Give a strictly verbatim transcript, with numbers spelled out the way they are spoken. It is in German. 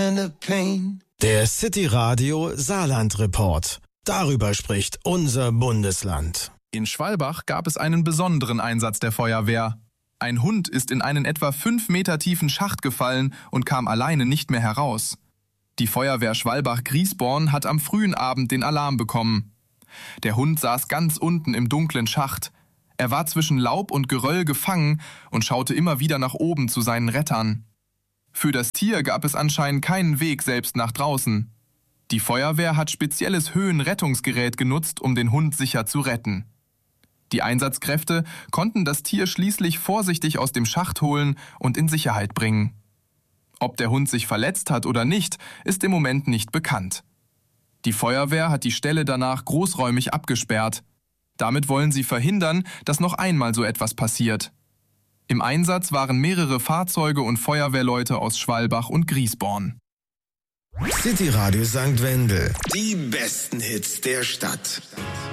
and the pain. Der City Radio Saarland Report. Darüber spricht unser Bundesland. In Schwalbach gab es einen besonderen Einsatz der Feuerwehr. Ein Hund ist in einen etwa fünf Meter tiefen Schacht gefallen und kam alleine nicht mehr heraus. Die Feuerwehr Schwalbach-Griesborn hat am frühen Abend den Alarm bekommen. Der Hund saß ganz unten im dunklen Schacht. Er war zwischen Laub und Geröll gefangen und schaute immer wieder nach oben zu seinen Rettern. Für das Tier gab es anscheinend keinen Weg selbst nach draußen. Die Feuerwehr hat spezielles Höhenrettungsgerät genutzt, um den Hund sicher zu retten. Die Einsatzkräfte konnten das Tier schließlich vorsichtig aus dem Schacht holen und in Sicherheit bringen. Ob der Hund sich verletzt hat oder nicht, ist im Moment nicht bekannt. Die Feuerwehr hat die Stelle danach großräumig abgesperrt. Damit wollen sie verhindern, dass noch einmal so etwas passiert. Im Einsatz waren mehrere Fahrzeuge und Feuerwehrleute aus Schwalbach und Griesborn. City Radio Sankt Wendel. Die besten Hits der Stadt.